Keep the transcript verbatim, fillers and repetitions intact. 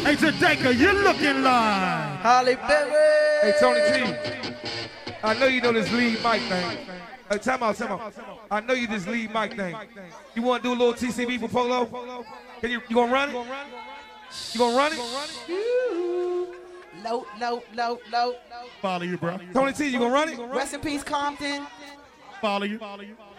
Hey, Jadeka, you're looking like Holly Berry. Hey, Tony T. I know you know this lead mic thing. Hey, time out, time out. I know you this lead mic thing. You want to do a little T C B for Polo? Can you, you gonna run it? You gonna run it? Low, low, low, low. follow you, bro. Tony T, you gonna run it? Rest in peace, Compton. Follow you.